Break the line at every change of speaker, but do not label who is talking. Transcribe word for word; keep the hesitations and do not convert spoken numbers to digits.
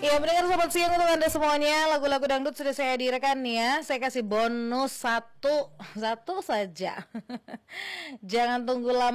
Ya mendengar selamat siang untuk anda semuanya. Lagu-lagu dangdut sudah saya hadirkan ya. Saya kasih bonus satu, satu saja. Jangan tunggu lama.